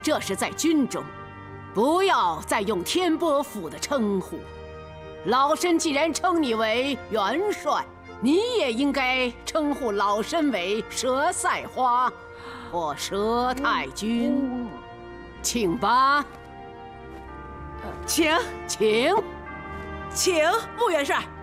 这是在军中，不要再用天波府的称呼。老身既然称你为元帅，你也应该称呼老身为佘赛花或佘太君，请吧。 请请， 穆元帅。